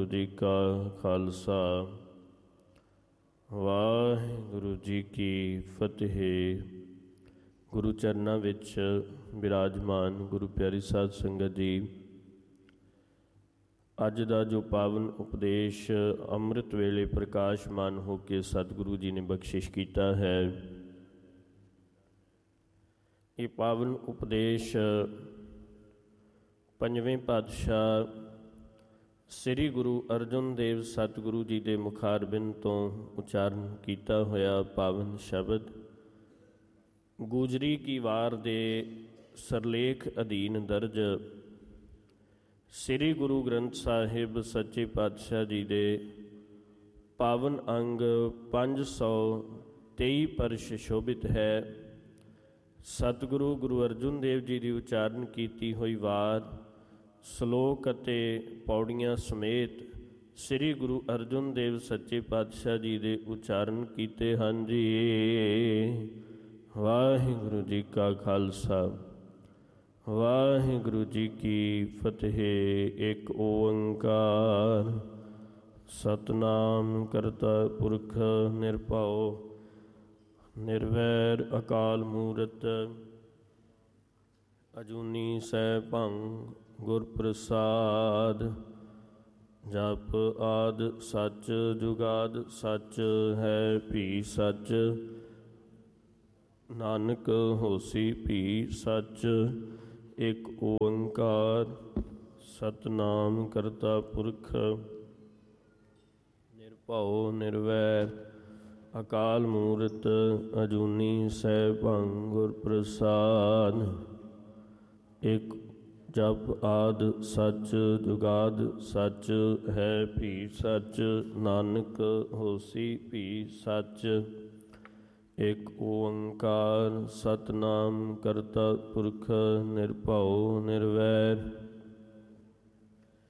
ਜੀ ਕਾ ਖਾਲਸਾ ਵਾਹਿਗੁਰੂ ਜੀ ਕੀ ਫਤਿਹ। ਗੁਰੂ ਚਰਨਾਂ ਵਿੱਚ ਬਿਰਾਜਮਾਨ ਗੁਰੂ ਪਿਆਰੀ ਸਾਧ ਸੰਗਤ ਜੀ, ਅੱਜ ਦਾ ਜੋ ਪਾਵਨ ਉਪਦੇਸ਼ ਅੰਮ੍ਰਿਤ ਵੇਲੇ ਪ੍ਰਕਾਸ਼ਮਾਨ ਹੋ ਕੇ ਸਤਿਗੁਰੂ ਜੀ ਨੇ ਬਖਸ਼ਿਸ਼ ਕੀਤਾ ਹੈ, ਇਹ ਪਾਵਨ ਉਪਦੇਸ਼ ਪੰਜਵੇਂ ਪਾਤਸ਼ਾਹ ਸ੍ਰੀ ਗੁਰੂ ਅਰਜਨ ਦੇਵ ਸਤਿਗੁਰੂ ਜੀ ਦੇ ਮੁਖਾਰਬਿੰਦ ਤੋਂ ਉਚਾਰਨ ਕੀਤਾ ਹੋਇਆ ਪਾਵਨ ਸ਼ਬਦ ਗੂਜਰੀ ਕੀ ਵਾਰ ਦੇ ਸਰਲੇਖ ਅਧੀਨ ਦਰਜ ਸ੍ਰੀ ਗੁਰੂ ਗ੍ਰੰਥ ਸਾਹਿਬ ਸੱਚੇ ਪਾਤਸ਼ਾਹ ਜੀ ਦੇ ਪਾਵਨ ਅੰਗ 523 ਪਰ ਸੁਸ਼ੋਭਿਤ ਹੈ। ਸਤਿਗੁਰੂ ਗੁਰੂ ਅਰਜਨ ਦੇਵ ਜੀ ਦੀ ਉਚਾਰਨ ਕੀਤੀ ਹੋਈ ਵਾਰ ਸ਼ਲੋਕ ਅਤੇ ਪੌੜੀਆਂ ਸਮੇਤ ਸ੍ਰੀ ਗੁਰੂ ਅਰਜਨ ਦੇਵ ਸੱਚੇ ਪਾਤਸ਼ਾਹ ਜੀ ਦੇ ਉਚਾਰਨ ਕੀਤੇ ਹਨ ਜੀ। ਵਾਹਿਗੁਰੂ ਜੀ ਕਾ ਖਾਲਸਾ ਵਾਹਿਗੁਰੂ ਜੀ ਕੀ ਫਤਿਹ। ਇੱਕ ਓੰਕਾਰ ਸਤਿਨਾਮ ਕਰਤਾ ਪੁਰਖ ਨਿਰਭਉ ਨਿਰਵੈਰ ਅਕਾਲ ਮੂਰਤ ਅਜੂਨੀ ਸੈਭੰ ਗੁਰ ਪ੍ਰਸਾਦ। ਜਪ ਆਦ ਸੱਚ ਜੁਗਾਦ ਸੱਚ ਹੈ ਭੀ ਸੱਚ, ਨਾਨਕ ਹੋਸੀ ਭੀ ਸੱਚ। ਇੱਕ ਓੰਕਾਰ ਸਤਿਨਾਮ ਕਰਤਾ ਪੁਰਖ ਨਿਰਭਉ ਨਿਰਵੈਰ ਅਕਾਲ ਮੂਰਤ ਅਜੂਨੀ ਸੈਭੰ ਗੁਰ ਪ੍ਰਸਾਦ। ਇੱਕ ਜਪ ਆਦ ਸੱਚ ਜੁਗਾਦ ਸੱਚ ਹੈ ਭੀ ਸੱਚ, ਨਾਨਕ ਹੋਸੀ ਭੀ ਸੱਚ। ਇੱਕ ਓੰਕਾਰ ਸਤਿਨਾਮ ਕਰਤਾ ਪੁਰਖ ਨਿਰਭਉ ਨਿਰਵੈਰ